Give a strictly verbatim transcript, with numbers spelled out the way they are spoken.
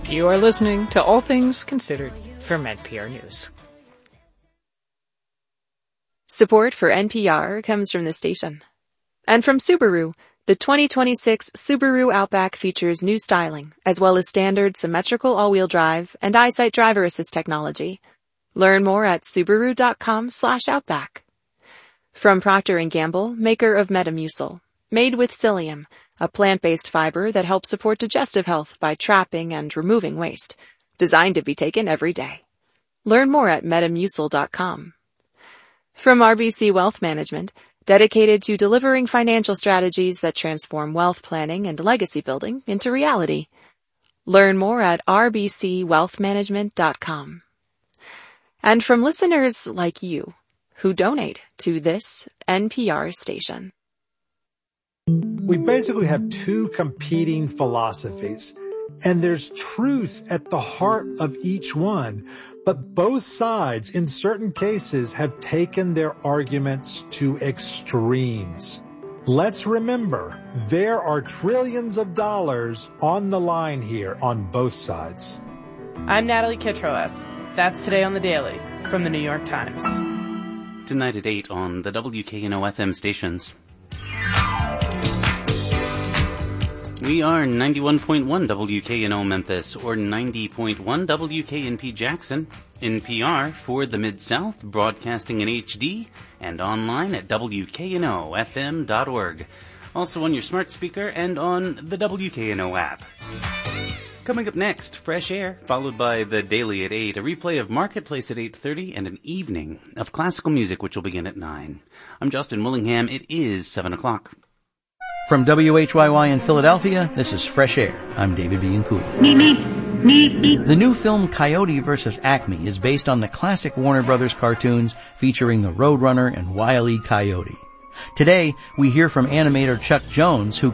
You are listening to All Things Considered from N P R News. Support for N P R comes from the station. And from Subaru, the twenty twenty-six Subaru Outback features new styling, as well as standard symmetrical all-wheel drive and EyeSight driver assist technology. Learn more at Subaru.com slash Outback. From Procter and Gamble, maker of Metamucil, made with psyllium, a plant-based fiber that helps support digestive health by trapping and removing waste, designed to be taken every day. Learn more at Metamucil dot com. From R B C Wealth Management, dedicated to delivering financial strategies that transform wealth planning and legacy building into reality. Learn more at R B C wealth management dot com. And from listeners like you, who donate to this N P R station. We basically have two competing philosophies, and there's truth at the heart of each one. But both sides, in certain cases, have taken their arguments to extremes. Let's remember, there are trillions of dollars on the line here on both sides. I'm Natalie Kitroeff. That's Today on the Daily from the New York Times. Tonight at eight on the W K N O F M stations. We are ninety-one point one W K N O Memphis or ninety point one W K N P Jackson. N P R for the Mid-South, broadcasting in H D and online at W K N O F M dot org. Also on your smart speaker and on the W K N O app. Coming up next, Fresh Air, followed by The Daily at eight, a replay of Marketplace at eight thirty, and an evening of classical music which will begin at nine. I'm Justin Willingham. It is seven o'clock. From W H Y Y in Philadelphia, this is Fresh Air. I'm David Bianculli. The new film Coyote versus Acme is based on the classic Warner Brothers cartoons featuring the Roadrunner and Wile E. Coyote. Today, we hear from animator Chuck Jones, who